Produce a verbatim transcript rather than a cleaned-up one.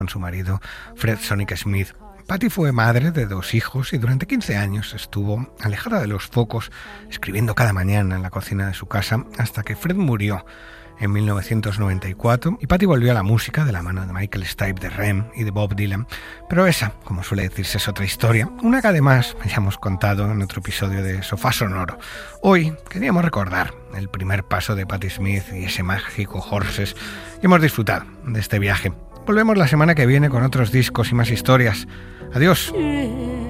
con su marido Fred Sonic Smith. Patti fue madre de dos hijos y durante quince años estuvo alejada de los focos, escribiendo cada mañana en la cocina de su casa, hasta que Fred murió en mil novecientos noventa y cuatro y Patti volvió a la música de la mano de Michael Stipe de R E M y de Bob Dylan. Pero esa, como suele decirse, es otra historia, una que además ya hemos contado en otro episodio de Sofá Sonoro. Hoy queríamos recordar el primer paso de Patti Smith y ese mágico Horses y hemos disfrutado de este viaje. Volvemos la semana que viene con otros discos y más historias. Adiós.